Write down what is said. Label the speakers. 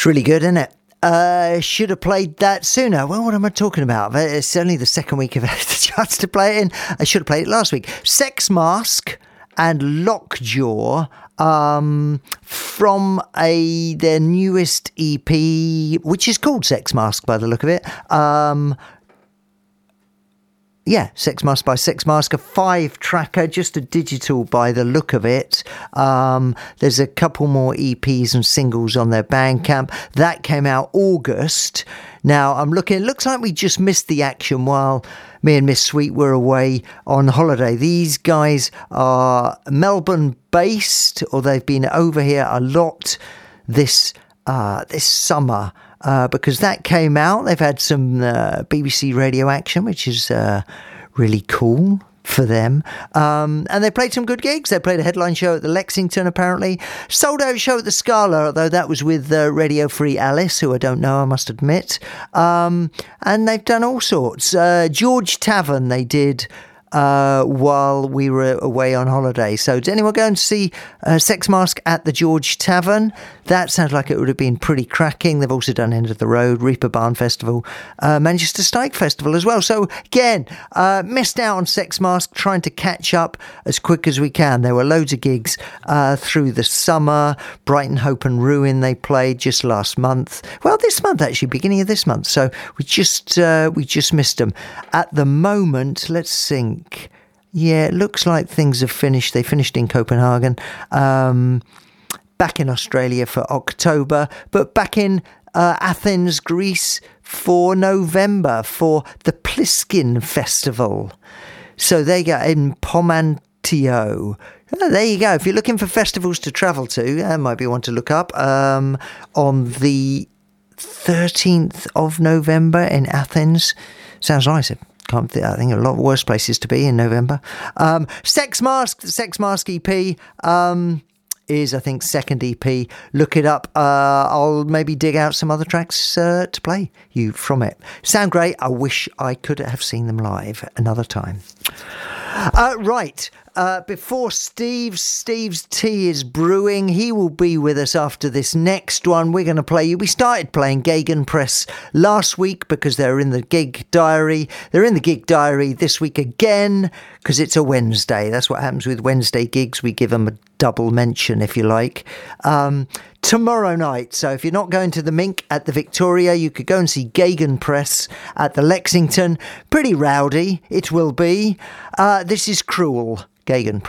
Speaker 1: It's really good, isn't it? Should have played that sooner. Well, what am I talking about? It's only the second week I've had the chance to play it in. I should have played it last week. Sex Mask and Lockjaw from their newest EP, which is called Sex Mask by the look of it. Yeah, Sex Mask by Sex Mask, a 5-tracker, just a digital by the look of it. There's a couple more EPs and singles on their Bandcamp. That came out August. Now, I'm looking, it looks like we just missed the action while me and Miss Sweet were away on holiday. These guys are Melbourne-based, or they've been over here a lot this summer. Because that came out. They've had some BBC radio action, which is really cool for them. And they played some good gigs. They played a headline show at the Lexington, apparently. Sold out show at the Scala, although that was with Radio Free Alice, who I don't know, I must admit. And they've done all sorts. George Tavern they did while we were away on holiday. So did anyone go and see Sex Mask at the George Tavern? That sounds like it would have been pretty cracking. They've also done End of the Road, Reaper Barn Festival, Manchester Stike Festival as well. So again, missed out on Sex Mask, trying to catch up as quick as we can. There were loads of gigs through the summer. Brighton, Hope and Ruin they played just last month. Well, this month actually, beginning of this month. So we just missed them. At the moment, let's think. Yeah, it looks like things have finished. They finished in Copenhagen, back in Australia for October, but back in Athens, Greece for November for the Pliskin Festival. So they got in Pomantio. There you go. If you're looking for festivals to travel to, that might be one to look up. On the 13th of November in Athens. Sounds nice. I think a lot worse places to be in November. Sex Mask, the Sex Mask EP is, I think, second EP. Look it up. I'll maybe dig out some other tracks to play you from it. Sound great. I wish I could have seen them live another time. Right. Before Steve's tea is brewing, he will be with us after this next one. We're going to play you. We started playing Gegenpress last week because they're in the gig diary. They're in the gig diary this week again because it's a Wednesday. That's what happens with Wednesday gigs. We give them a double mention, if you like. Tomorrow night. So if you're not going to the Mink at the Victoria, you could go and see Gegenpress at the Lexington. Pretty rowdy, it will be. This is Cruel. Gegenpress.